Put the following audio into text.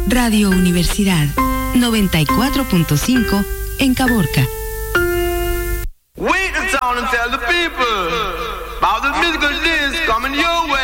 Radio Universidad 94.5 en Caborca. Wait a town and tell the people about the musical disc coming your way.